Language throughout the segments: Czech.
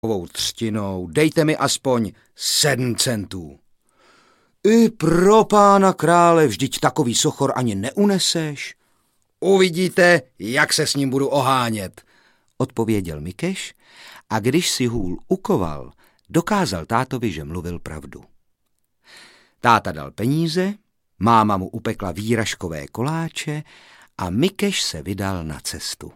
třtinou, dejte mi aspoň 7 centů. I pro pána krále, vždyť takový sochor ani neuneseš. Uvidíte, jak se s ním budu ohánět, odpověděl Mikeš a když si hůl ukoval, dokázal tátovi, že mluvil pravdu. Táta dal peníze, máma mu upekla výražkové koláče a Mikeš se vydal na cestu.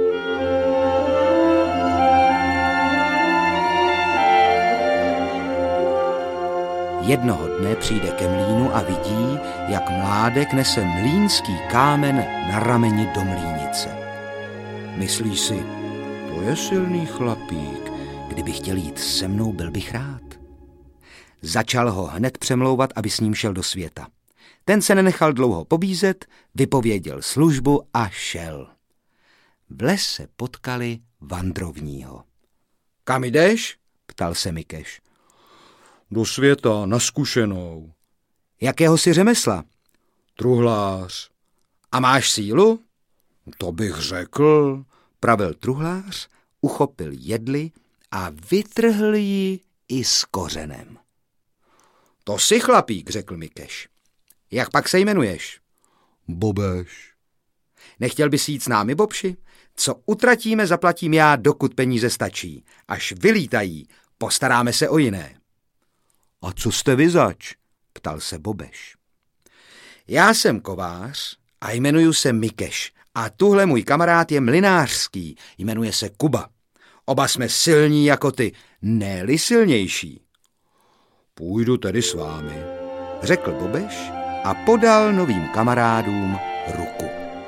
Jednoho dne přijde ke mlýnu a vidí, jak mládek nese mlýnský kámen na rameni do mlýnice. Myslí si, to je silný chlapík, kdyby chtěl jít se mnou, byl bych rád. Začal ho hned přemlouvat, aby s ním šel do světa. Ten se nenechal dlouho pobízet, vypověděl službu a šel. V lese potkali vandrovního. Kam jdeš? Ptal se Mikeš. Do světa, na zkušenou. Jakého si řemesla? Truhlář. A máš sílu? To bych řekl, pravil truhlář, uchopil jedli a vytrhl ji i s kořenem. To jsi chlapík, řekl Mikeš. Jak pak se jmenuješ? Bobeš. Nechtěl bys jít s námi, Bobši? Co utratíme, zaplatím já, dokud peníze stačí. Až vylítají, postaráme se o jiné. A co jste vy zač? Ptal se Bobeš. Já jsem kovář a jmenuju se Mikeš a tuhle můj kamarád je mlynářský, jmenuje se Kuba. Oba jsme silní jako ty, ne-li silnější. Půjdu tedy s vámi, řekl Bobeš a podal novým kamarádům ruku.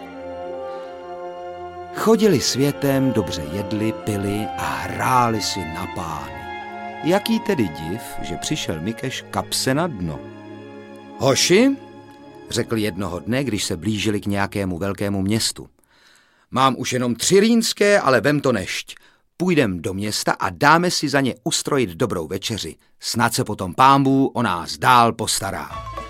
Chodili světem, dobře jedli, pili a hráli si na pány. Jaký tedy div, že přišel Mikeš kapse na dno. Hoši, řekl jednoho dne, když se blížili k nějakému velkému městu. Mám už jenom 3 rýnské, ale vem to nešť. Půjdem do města a dáme si za ně ustrojit dobrou večeři. Snad se potom Pánbůh o nás dál postará.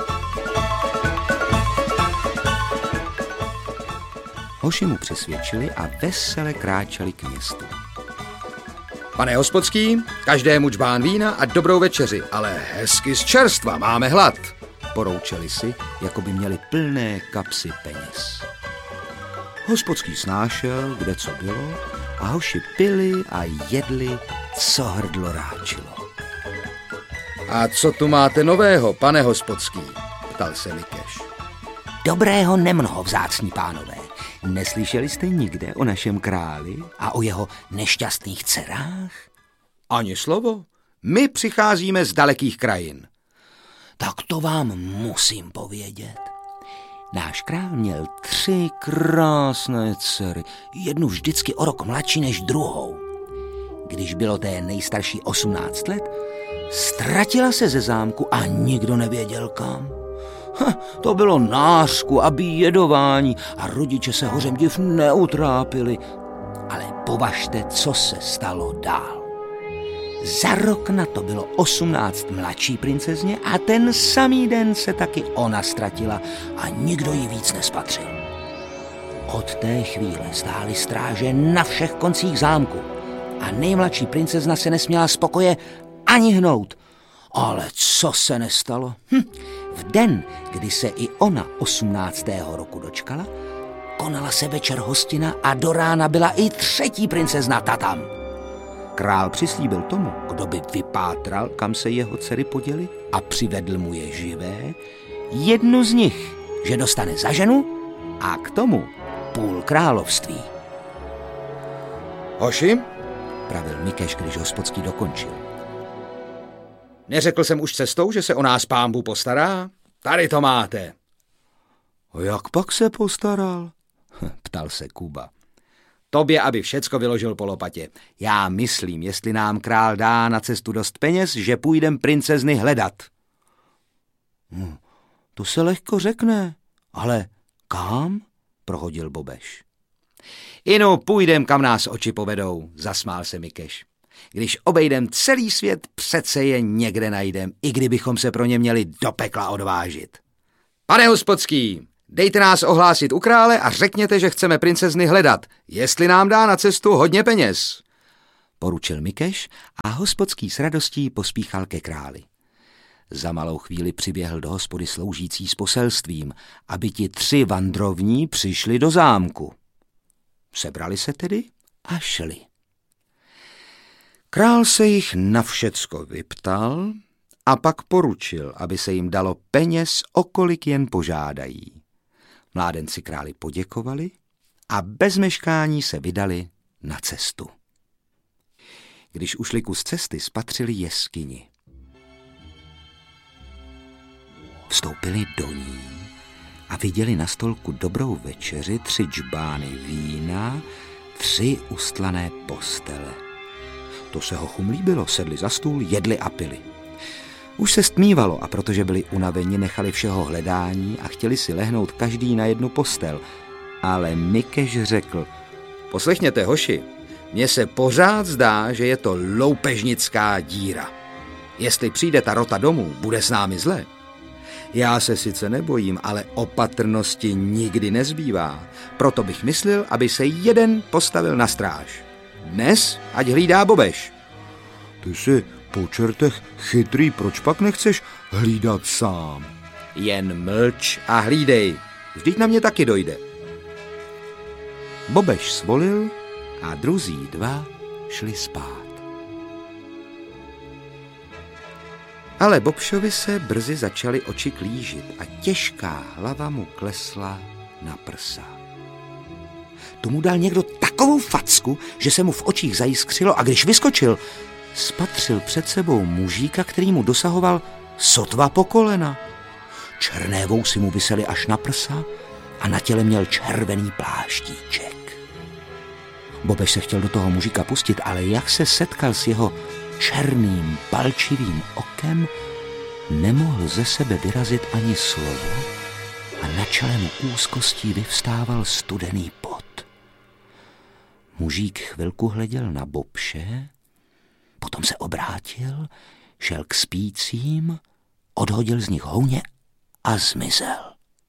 Hoši mu přesvědčili a vesele kráčeli k městu. Pane hospodský, každému džbán vína a dobrou večeři, ale hezky z čerstva, máme hlad. Poroučeli si, jako by měli plné kapsy peněz. Hospodský snášel, kde co bylo, a hoši pili a jedli, co hrdlo ráčilo. A co tu máte nového, pane hospodský? Ptal se Mikeš. Dobrého nemnoho, vzácní pánové. Neslyšeli jste nikde o našem králi a o jeho nešťastných dcerách? Ani slovo. My přicházíme z dalekých krajin. Tak to vám musím povědět. Náš král měl 3 krásné dcery, jednu vždycky o rok mladší než druhou. Když bylo té nejstarší 18 let, ztratila se ze zámku a nikdo nevěděl kam. To bylo nářku a bíjedování a rodiče se hořem div neutrápili. Ale považte, co se stalo dál. Za rok na to bylo 18 mladší princezně a ten samý den se taky ona ztratila a nikdo ji víc nespatřil. Od té chvíle stály stráže na všech koncích zámku a nejmladší princezna se nesměla z pokoje ani hnout. Ale co se nestalo? V den, kdy se i ona 18. roku dočkala, konala se večer hostina a do rána byla i 3. princezna ta tam. Král přislíbil tomu, kdo by vypátral, kam se jeho dcery poděly a přivedl mu je živé, jednu z nich, že dostane za ženu a k tomu půl království. Hoši, pravil Mikeš, když hospodský dokončil. Neřekl jsem už cestou, že se o nás Pánbůh postará? Tady to máte. A jak pak se postaral? Ptal se Kuba. Tobě, aby všecko vyložil po lopatě. Já myslím, jestli nám král dá na cestu dost peněz, že půjdem princezny hledat. To se lehko řekne, ale kam? Prohodil Bobeš. Inu, půjdem, kam nás oči povedou, zasmál se Mikeš. Když obejdem celý svět, přece je někde najdem, i kdybychom se pro ně měli do pekla odvážit. Pane hospodský, dejte nás ohlásit u krále a řekněte, že chceme princezny hledat, jestli nám dá na cestu hodně peněz. poručil Mikeš a hospodský s radostí pospíchal ke králi. Za malou chvíli přiběhl do hospody sloužící s poselstvím, aby ti 3 vandrovní přišli do zámku. Sebrali se tedy a šli. Král se jich na všecko vyptal a pak poručil, aby se jim dalo peněz, o kolik jen požádají. Mládenci králi poděkovali a bez meškání se vydali na cestu. Když ušli kus cesty, spatřili jeskyni. Vstoupili do ní a viděli na stolku dobrou večeři, 3 džbány vína, 3 ustlané postele. To se hochům líbilo, sedli za stůl, jedli a pili. Už se stmívalo a protože byli unaveni, nechali všeho hledání a chtěli si lehnout každý na jednu postel. Ale Mikeš řekl: poslechněte, hoši, mně se pořád zdá, že je to loupežnická díra. Jestli přijde ta rota domů, bude s námi zle. Já se sice nebojím, ale opatrnosti nikdy nezbývá. Proto bych myslel, aby se jeden postavil na stráž. Dnes ať hlídá Bobeš. Ty jsi po čertech chytrý, proč pak nechceš hlídat sám? Jen mlč a hlídej, vždyť na mě taky dojde. Bobeš svolil a druzí 2 šli spát. Ale Bobšovi se brzy začaly oči klížit a těžká hlava mu klesla na prsa. Tomu dal někdo takovou facku, že se mu v očích zajiskřilo a když vyskočil, spatřil před sebou mužíka, který mu dosahoval sotva po kolena. Černé vousy mu visely až na prsa a na těle měl červený pláštíček. Bobeš se chtěl do toho mužíka pustit, ale jak se setkal s jeho černým, palčivým okem, nemohl ze sebe vyrazit ani slovo a na čele mu úzkostí vyvstával studený pot. Mužík chvilku hleděl na Bobše, potom se obrátil, šel k spícím, odhodil z nich houně a zmizel.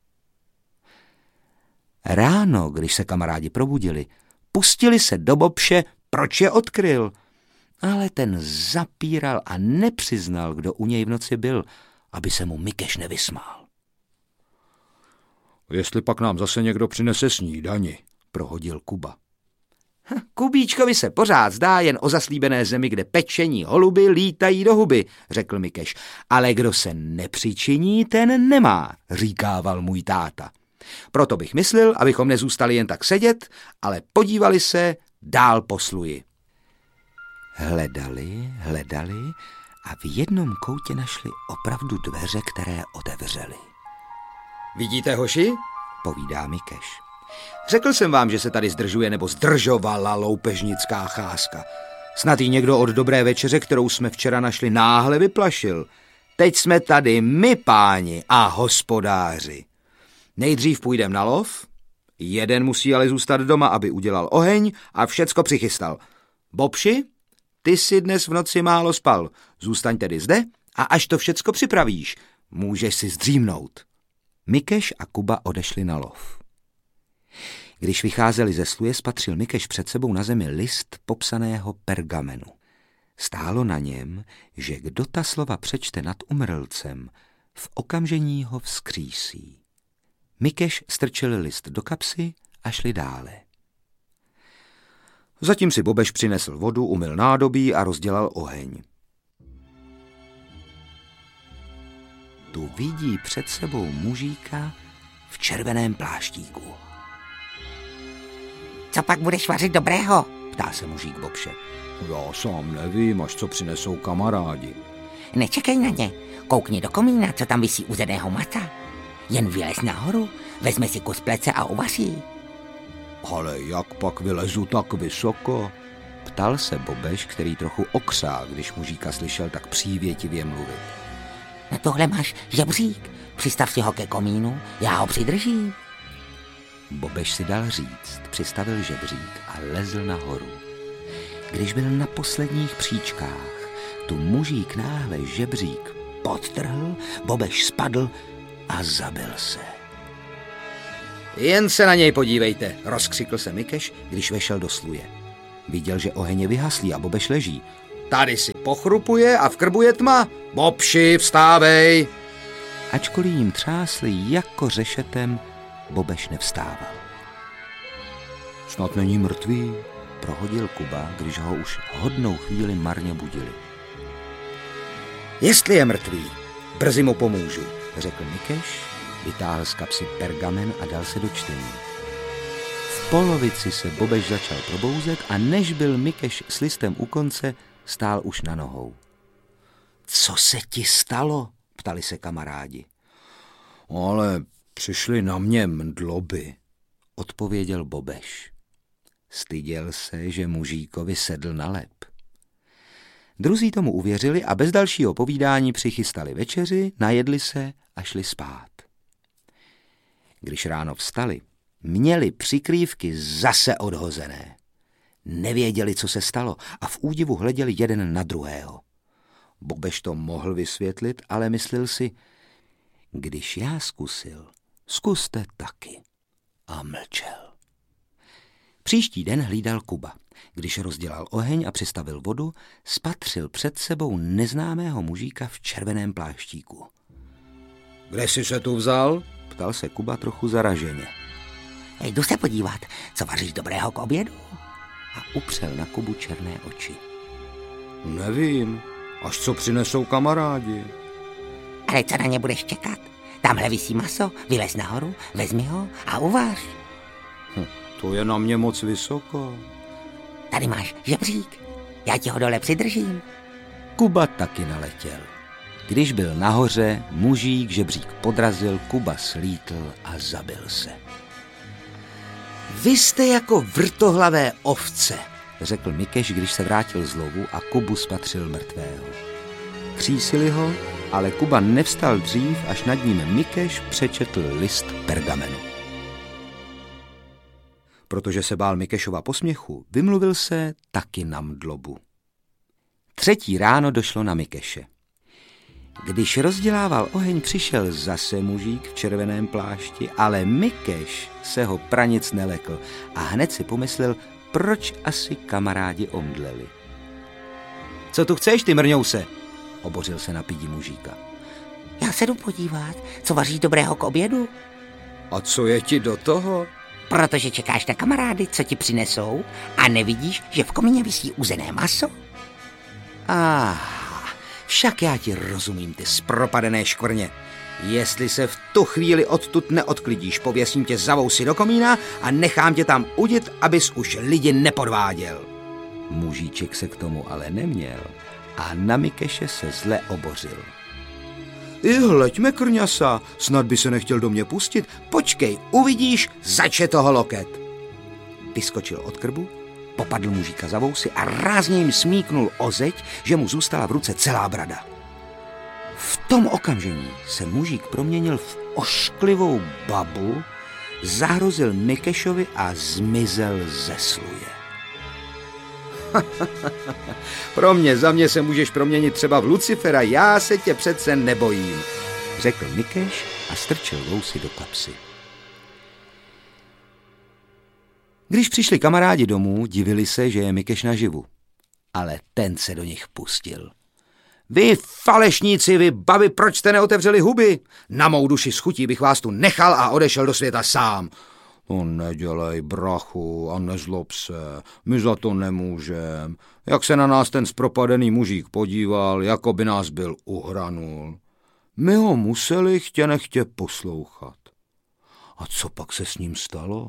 Ráno, když se kamarádi probudili, pustili se do Bobše, proč je odkryl. Ale ten zapíral a nepřiznal, kdo u něj v noci byl, aby se mu Mikeš nevysmál. Jestli pak nám zase někdo přinese snídani, prohodil Kuba. Kubíčkovi se pořád zdá jen o zaslíbené zemi, kde pečení holuby lítají do huby, řekl Mikeš. Ale kdo se nepřičiní, ten nemá, říkával můj táta. Proto bych myslel, abychom nezůstali jen tak sedět, ale podívali se dál po sluji. Hledali a v jednom koutě našli opravdu dveře, které otevřely. Vidíte, hoši? Povídá Mikeš. Řekl jsem vám, že se tady zdržuje nebo zdržovala loupežnická cházka. Snad jí někdo od dobré večeře, kterou jsme včera našli, náhle vyplašil. Teď jsme tady my, páni a hospodáři. Nejdřív půjdem na lov, jeden musí ale zůstat doma, aby udělal oheň a všecko přichystal. Bobši, ty si dnes v noci málo spal, zůstaň tedy zde a až to všecko připravíš, můžeš si zdřímnout. Mikeš a Kuba odešli na lov. Když vycházeli ze sluje, spatřil Mikeš před sebou na zemi list popsaného pergamenu. Stálo na něm, že kdo ta slova přečte nad umrlcem, v okamžení ho vzkřísí. Mikeš strčil list do kapsy a šli dále. Zatím si Bobeš přinesl vodu, umyl nádobí a rozdělal oheň. Tu vidí před sebou mužíka v červeném pláštíku. Co pak budeš vařit dobrého? Ptá se mužík Bobše. Já sám nevím, až co přinesou kamarádi. Nečekej na ně, koukni do komína, co tam visí uzeného mata. Jen vylez nahoru, vezme si kus plece a uvaří. Ale jak pak vylezu tak vysoko? Ptal se Bobeš, který trochu okřál, když mužíka slyšel tak přívětivě mluvit. Na tohle máš žebřík, přistav si ho ke komínu, já ho přidržím. Bobeš si dal říct, přistavil žebřík a lezl nahoru. Když byl na posledních příčkách, tu mužík náhle žebřík podtrhl, Bobeš spadl a zabil se. Jen se na něj podívejte, rozkřikl se Mikeš, když vešel do sluje. Viděl, že oheň je vyhaslý a Bobeš leží. Tady si pochrupuje a v krbu je tma. Bobši, vstávej! Ačkoliv jim třásli jako řešetem, Bobeš nevstával. Snad není mrtvý, prohodil Kuba, když ho už hodnou chvíli marně budili. Jestli je mrtvý, brzy mu pomůžu, řekl Mikeš, vytáhl z kapsy pergamen a dal se do čtení. V polovici se Bobeš začal probouzet a než byl Mikeš s listem u konce, stál už na nohou. Co se ti stalo? Ptali se kamarádi. Ale přišly na mě mdloby, odpověděl Bobeš. Styděl se, že mužíkovi sedl na lep. Druzí tomu uvěřili a bez dalšího povídání přichystali večeři, najedli se a šli spát. Když ráno vstali, měli přikrývky zase odhozené. Nevěděli, co se stalo a v údivu hleděli jeden na druhého. Bobeš to mohl vysvětlit, ale myslel si, když já zkusil, zkuste taky. A mlčel. Příští den hlídal Kuba. Když rozdělal oheň a přistavil vodu, spatřil před sebou neznámého mužíka v červeném pláštíku. Kde jsi se tu vzal? Ptal se Kuba trochu zaraženě. Jdu se podívat, co vaříš dobrého k obědu? A upřel na Kubu černé oči. Nevím, až co přinesou kamarádi. Ale co na ně budeš čekat? Tamhle visí maso, vylez nahoru, vezmi ho a uvař. To je na mě moc vysoko. Tady máš žebřík, já ti ho dole přidržím. Kuba taky naletěl. Když byl nahoře, mužík žebřík podrazil, Kuba slítl a zabil se. Vy jste jako vrtohlavé ovce, řekl Mikeš, když se vrátil z lovu a Kubu spatřil mrtvého. Třísili ho, ale Kuba nevstal dřív, až nad ním Mikeš přečetl list pergamenu. Protože se bál Mikešova posměchu, vymluvil se taky na mdlobu. Třetí ráno došlo na Mikeše. Když rozdělával oheň, přišel zase mužík v červeném plášti, ale Mikeš se ho pranic nelekl a hned si pomyslel, proč asi kamarádi omdleli. Co tu chceš, ty mrňouse? Obořil se na pidi mužíka. Já se jdu podívat, co vaříš dobrého k obědu. A co je ti do toho? Protože čekáš na kamarády, co ti přinesou a nevidíš, že v komíně visí uzené maso? Však já ti rozumím, ty zpropadené škvrně. Jestli se v tu chvíli odtud neodklidíš, pověsím tě za vousy do komína a nechám tě tam udit, abys už lidi nepodváděl. Mužíček se k tomu ale neměl a na Mikeše se zle obořil. Hleďme, krňasa, snad by se nechtěl do mě pustit. Počkej, uvidíš, zače toho loket. Vyskočil od krbu, popadl mužíka za vousy a rázně jim smíknul o zeď, že mu zůstala v ruce celá brada. V tom okamžení se mužík proměnil v ošklivou babu, zahrozil Mikešovi a zmizel ze sluje. Za mě se můžeš proměnit třeba v Lucifera, já se tě přece nebojím, řekl Mikeš a strčil vousy do kapsy. Když přišli kamarádi domů, divili se, že je Mikeš naživu. Ale ten se do nich pustil. Vy falešníci, vy babi, proč jste neotevřeli huby? Na mou duši s chutí bych vás tu nechal a odešel do světa sám. No nedělej, brachu, a nezlob se, my za to nemůžem. Jak se na nás ten zpropadený mužík podíval, jako by nás byl uhranul. My ho museli chtě nechtě poslouchat. A co pak se s ním stalo?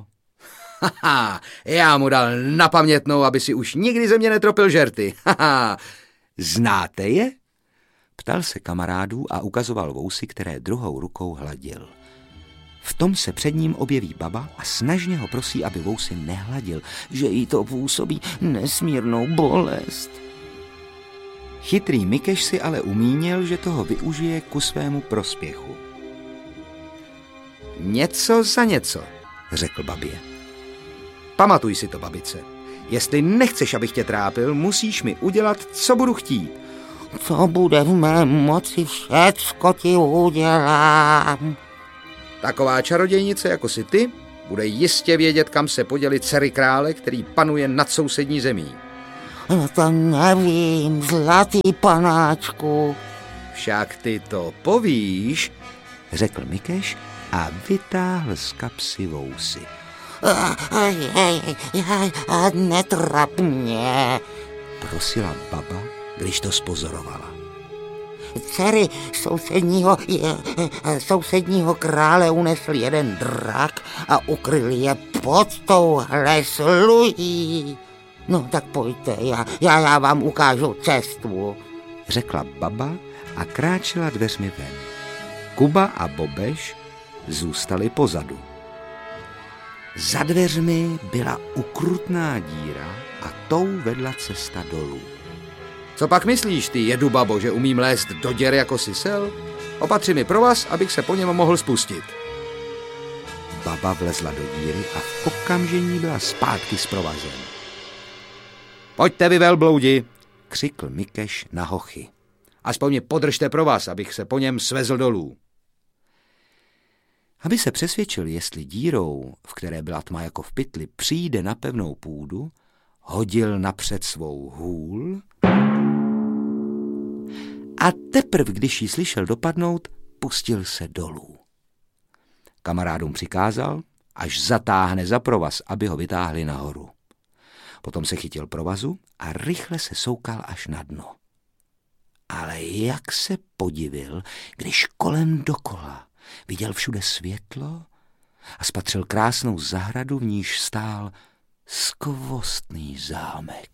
Já mu dal na pamětnou, aby si už nikdy ze mě netropil žerty. Znáte je? Ptal se kamarádů a ukazoval vousy, které druhou rukou hladil. V tom se před ním objeví baba a snažně ho prosí, aby vousy nehladil, že jí to působí nesmírnou bolest. Chytrý Mikeš si ale umínil, že toho využije ku svému prospěchu. Něco za něco, řekl babě. Pamatuj si to, babice. Jestli nechceš, abych tě trápil, musíš mi udělat, co budu chtít. Co bude v mé moci, všecko ti udělám. Taková čarodějnice, jako jsi ty, Bude jistě vědět, kam se podělit dcery krále, který panuje nad sousední zemí. No to nevím, zlatý panáčku. Však ty to povíš, řekl Mikeš a vytáhl z kapsy vousy. Netrap mě, prosila baba, když to spozorovala. Dcery sousedního krále unesl jeden drak a ukryl je pod touhle slují. No tak pojďte, já vám ukážu cestu, řekla baba a kráčela dveřmi ven. Kuba a Bobeš zůstali pozadu. Za dveřmi byla ukrutná díra a tou vedla cesta dolů. Co pak myslíš, ty jedu babo, že umím lézt do děr jako sisel? Opatři mi provaz, abych se po něm mohl spustit. Baba vlezla do díry a v okamžení byla zpátky s provazem. Pojďte vy, velbloudi, křikl Mikeš na hochy. Aspoň mě podržte provaz, abych se po něm svezl dolů. Aby se přesvědčil, jestli dírou, v které byla tma jako v pytli, přijde na pevnou půdu, hodil napřed svou hůl a teprv, když ji slyšel dopadnout, pustil se dolů. Kamarádům přikázal, až zatáhne za provaz, aby ho vytáhli nahoru. Potom se chytil provazu a rychle se soukal až na dno. Ale jak se podivil, když kolem dokola viděl všude světlo a spatřil krásnou zahradu, v níž stál skvostný zámek.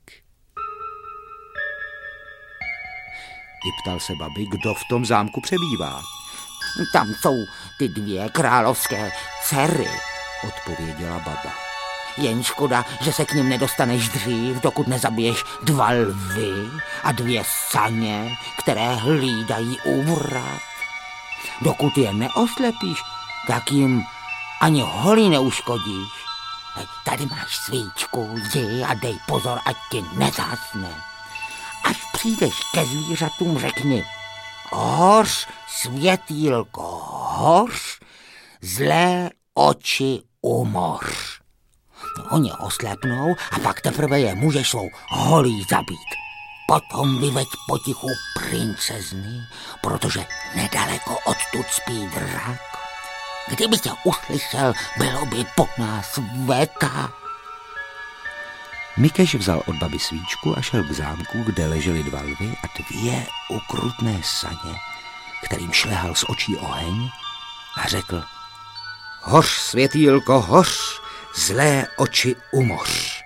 Vyptal se babi, kdo v tom zámku přebývá. Tam jsou ty 2 královské dcery, odpověděla baba. Jen škoda, že se k nim nedostaneš dřív, dokud nezabiješ 2 lvy a 2 saně, které hlídají u vrat. Dokud je neoslepíš, tak jim ani holí neuškodíš. Tady máš svíčku, jdi a dej pozor, ať ti nezásne. Až přijdeš ke zvířatům, řekni: hoř, světýlko, hoř, zlé oči umoř. Oni oslepnou a pak teprve je můžeš svou holí zabít. Potom vyveď potichu princezny, protože nedaleko odtud spí drak. Kdyby tě uslyšel, bylo by po nás veta. Mikeš vzal od baby svíčku a šel k zámku, kde ležely 2 lvy a 2 ukrutné saně, kterým šlehal z očí oheň, a řekl: hoř, světýlko, hoř, zlé oči umoř.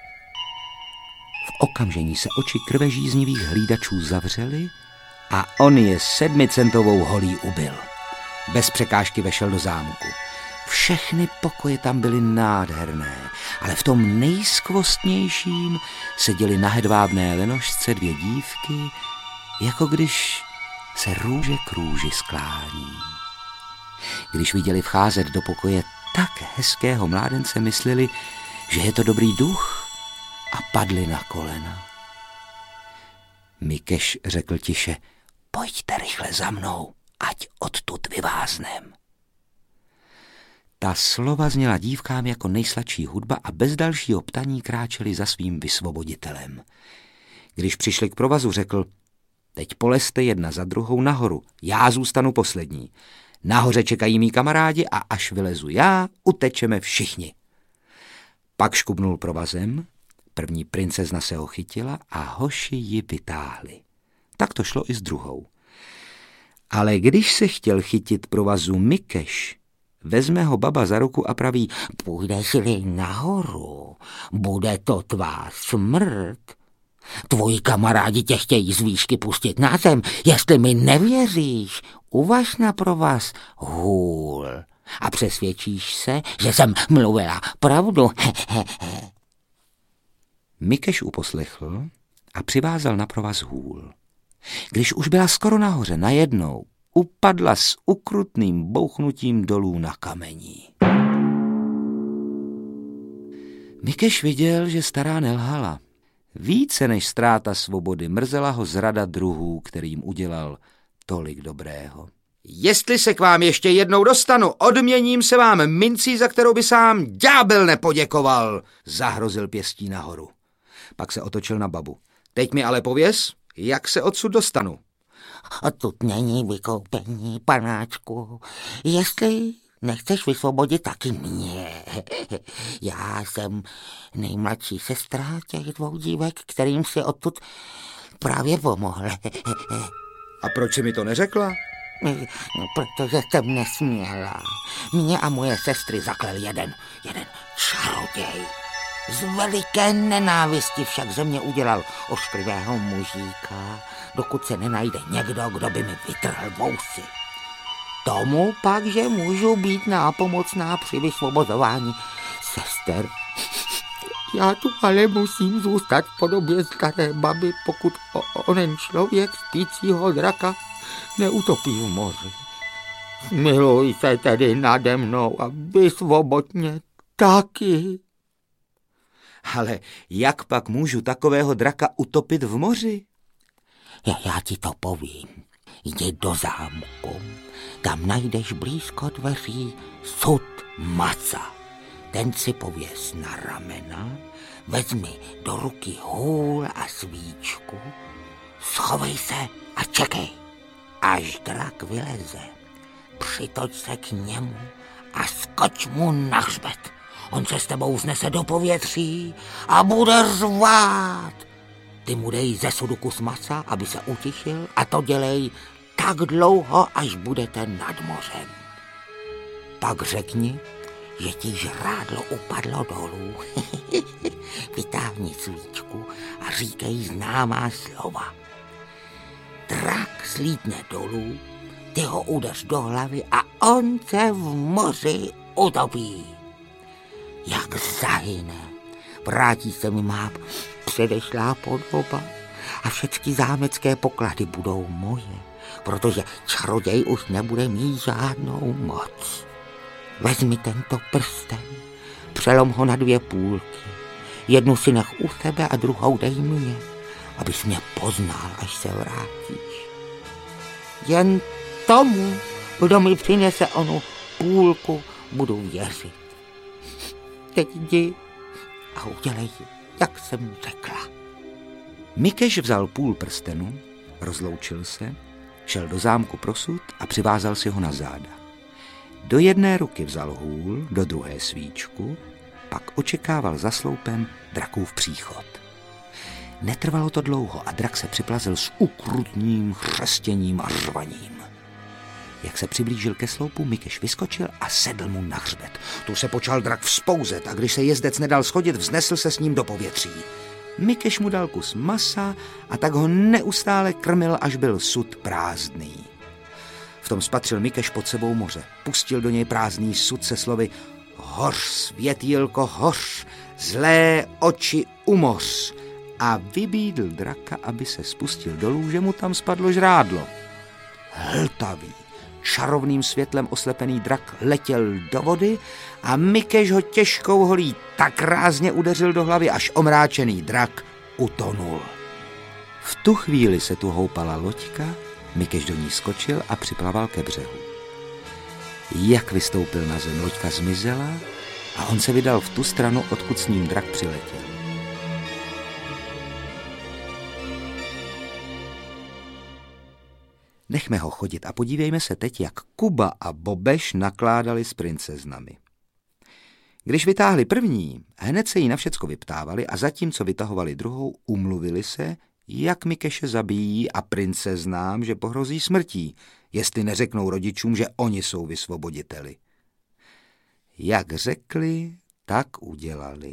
V okamžení se oči krvežíznivých hlídačů zavřely a on je 7centovou holí ubil. Bez překážky vešel do zámku. Všechny pokoje tam byly nádherné, ale v tom nejskvostnějším seděly na hedvábné lenošce 2 dívky, jako když se růže k růži sklání. Když viděli vcházet do pokoje tak hezkého mládence, mysleli, že je to dobrý duch, a padli na kolena. Mikeš řekl tiše: pojďte rychle za mnou, ať odtud vyváznem. Ta slova zněla dívkám jako nejsladší hudba a bez dalšího ptaní kráčeli za svým vysvoboditelem. Když přišli k provazu, řekl: teď polezte jedna za druhou nahoru, já zůstanu poslední. Nahoře čekají mí kamarádi a až vylezu já, utečeme všichni. Pak škubnul provazem, první princezna se ho chytila a hoši ji vytáhli. Tak to šlo i s druhou. Ale když se chtěl chytit provazu Mikeš, vezme ho baba za ruku a praví: půjdeš-li nahoru, bude to tvá smrt. Tvoji kamarádi tě chtějí z výšky pustit na zem. Jestli mi nevěříš, uvaž na provaz hůl a přesvědčíš se, že jsem mluvila pravdu. Mikeš uposlechl a přivázal na provaz hůl. Když už byla skoro nahoře, najednou upadla s ukrutným bouchnutím dolů na kamení. Mikeš viděl, že stará nelhala. Více než ztráta svobody mrzela ho zrada druhů, kterým udělal tolik dobrého. Jestli se k vám ještě jednou dostanu, odměním se vám mincí, za kterou by sám ďábel nepoděkoval, zahrozil pěstí nahoru. Pak se otočil na babu. Teď mi ale pověz, jak se odsud dostanu. Odtud není vykoupení, panáčku. Jestli nechceš vysvobodit taky mě. Já jsem nejmladší sestra těch 2 dívek, kterým si odtud právě pomohl. A proč si mi to neřekla? Protože jsem nesměla. Mě a moje sestry zaklel jeden čaroděj. Z veliké nenávisti však ze mě udělal ošklivého mužíka, dokud se nenajde někdo, kdo by mi vytrhl vousy. Tomu pak, že můžu být nápomocná při vysvobozování sester. Já tu ale musím zůstat v podobě staré baby, pokud onen člověk spícího draka neutopí v moři. Smiluj se tedy nade mnou a vysvoboď mě taky. Ale jak pak můžu takového draka utopit v moři? Já ti to povím. Jdi do zámku. Tam najdeš blízko dveří sud maca. Ten si pověs na ramena, vezmi do ruky hůl a svíčku, schovej se a čekej, až drak vyleze. Přitoč se k němu a skoč mu na hřbet. On se s tebou vznese do povětří a bude řvát. Ty mu dej ze sudu kus masa, aby se utišil, a to dělej tak dlouho, až budete nad mořem. Pak řekni, že ti žrádlo upadlo dolů. Vytáhni svíčku a říkej známá slova. Drak slítne dolů, ty ho udeř do hlavy a on se v moři utopí. Jak zahyne, vrátí se mi má předešlá podoba a všechny zámecké poklady budou moje, protože čaroděj už nebude mít žádnou moc. Vezmi tento prsten, přelom ho na 2 půlky. Jednu si nech u sebe a druhou dej mě, abys mě poznal, až se vrátíš. Jen tomu, kdo mi přinese onu půlku, budu věřit. Teď jdi a udělej, jak jsem řekla. Mikeš vzal půl prstenu, rozloučil se, šel do zámku pro sud a přivázal si ho na záda. Do jedné ruky vzal hůl, do druhé svíčku, pak očekával za sloupem drakův příchod. Netrvalo to dlouho a drak se připlazil s ukrutným chřestěním a řvaním. Jak se přiblížil ke sloupu, Mikeš vyskočil a sedl mu na hřbet. Tu se počal drak vzpouzet a když se jezdec nedal schodit, vznesl se s ním do povětří. Mikeš mu dal kus masa a tak ho neustále krmil, až byl sud prázdný. V tom spatřil Mikeš pod sebou moře. Pustil do něj prázdný sud se slovy: Hoř, světýlko, hoř, zlé oči umoř. A vybídl draka, aby se spustil dolů, že mu tam spadlo žrádlo. Hltavý, čarovným světlem oslepený drak letěl do vody a Mikeš ho těžkou holí tak rázně udeřil do hlavy, až omráčený drak utonul. V tu chvíli se tu houpala loďka, Mikeš do ní skočil a připlaval ke břehu. Jak vystoupil na zem, loďka zmizela a on se vydal v tu stranu, odkud s ním drak přiletěl. Nechme ho chodit a podívejme se teď, jak Kuba a Bobeš nakládali s princeznami. Když vytáhli první, hned se jí na všecko vyptávali a zatímco vytahovali druhou, umluvili se, jak Mikeše zabijí a princeznám, že pohrozí smrtí, jestli neřeknou rodičům, že oni jsou vysvoboditeli. Jak řekli, tak udělali.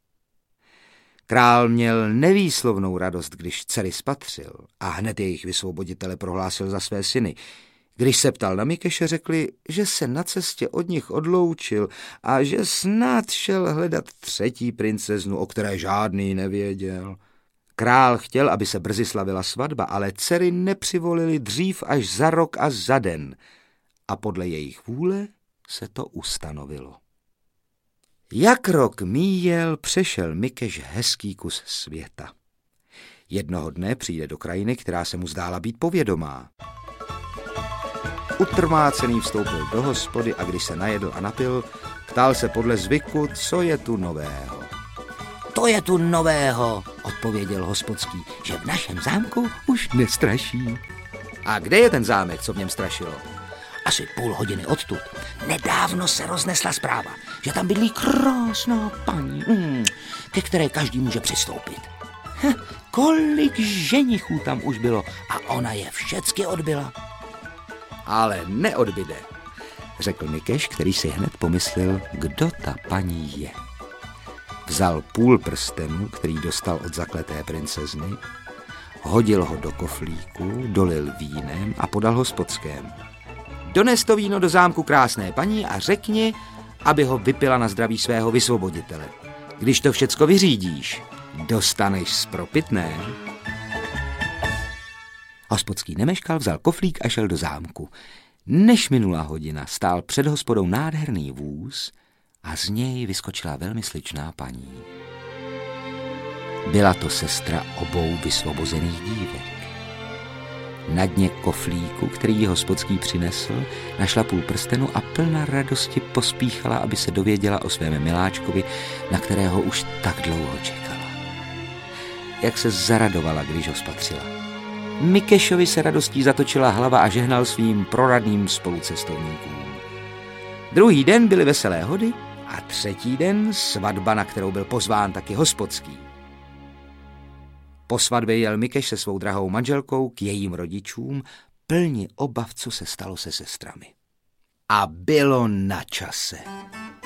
Král měl nevýslovnou radost, když dcery spatřil a hned jejich vysvoboditele prohlásil za své syny. Když se ptal na Mikeše, řekli, že se na cestě od nich odloučil a že snad šel hledat 3. princeznu, o které žádný nevěděl. Král chtěl, aby se brzy slavila svatba, ale dcery nepřivolili dřív až za rok a za den a podle jejich vůle se to ustanovilo. Jak rok míjel, přešel Mikeš hezký kus světa. Jednoho dne přijde do krajiny, která se mu zdála být povědomá. utrmácený vstoupil do hospody a když se najedl a napil, ptal se podle zvyku, co je tu nového. To je tu nového, odpověděl hospodský, že v našem zámku už nestraší. A kde je ten zámek, co v něm strašilo? Asi půl hodiny odtud. Nedávno se roznesla zpráva, že tam bydlí krásná paní, ke které každý může přistoupit. Kolik ženichů tam už bylo a ona je všecky odbyla. Ale neodbyde, řekl Mikeš, který si hned pomyslel, kdo ta paní je. Vzal půl prstenu, který dostal od zakleté princezny, hodil ho do koflíku, dolil vínem a podal hospodskému. Dones to víno do zámku krásné paní a řekni, aby ho vypila na zdraví svého vysvoboditele. Když to všecko vyřídíš, dostaneš spropitné. Hospodský nemeškal, vzal koflík a šel do zámku. Než minula hodina, stál před hospodou nádherný vůz a z něj vyskočila velmi sličná paní. Byla to sestra obou vysvobozených dívek. Na dně koflíku, který jí hospodský přinesl, našla půl prstenu a plná radosti pospíchala, aby se dověděla o svém miláčkovi, na kterého už tak dlouho čekala. Jak se zaradovala, když ho spatřila. Mikešovi se radostí zatočila hlava a žehnal svým proradným spolucestovníkům. Druhý den byly veselé hody a třetí den svatba, na kterou byl pozván taky hospodský. Po svatbě jel Mikeš se svou drahou manželkou k jejím rodičům, plni obav, co se stalo se sestrami. A bylo na čase.